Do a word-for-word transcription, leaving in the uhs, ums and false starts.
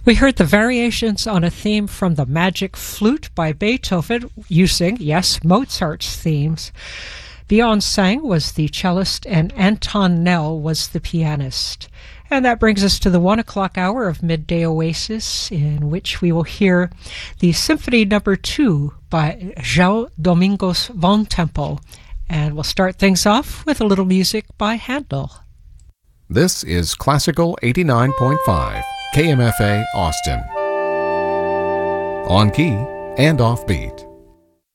We heard the variations on a theme from the Magic Flute by Beethoven using, yes, Mozart's themes. Beyond Sang was the cellist and Anton Nell was the pianist. And that brings us to the one o'clock hour of Midday Oasis, in which we will hear the Symphony Number Two by João Domingos Von Tempo. And we'll start things off with a little music by Handel. This is Classical eighty-nine point five, K M F A Austin. On key and off beat.